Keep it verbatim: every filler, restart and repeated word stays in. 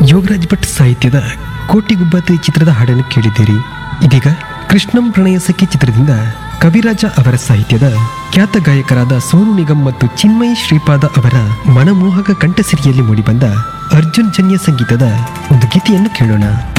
ಯೋಗರಾಜ್ ಭಟ್ ಸಾಹಿತ್ಯದ ಕೋಟಿಗುಬ್ಬಾತಿ ಚಿತ್ರದ ಹಾಡನ್ನು ಕೇಳಿದ್ದೀರಿ. ಇದೀಗ ಕೃಷ್ಣಂ ಪ್ರಣಯ ಸಖಿ ಚಿತ್ರದಿಂದ ಕವಿರಾಜ ಅವರ ಸಾಹಿತ್ಯದ ಖ್ಯಾತ ಗಾಯಕರಾದ ಸೋನು ನಿಗಮ್ ಮತ್ತು ಚಿನ್ಮಯಿ ಶ್ರೀಪಾದ ಅವರ ಮನಮೋಹಕ ಕಂಠಸಿರಿಯಲ್ಲಿ ಮೂಡಿಬಂದ ಅರ್ಜುನ್ ಜನ್ಯ ಸಂಗೀತದ ಒಂದು ಗೀತೆಯನ್ನು ಕೇಳೋಣ.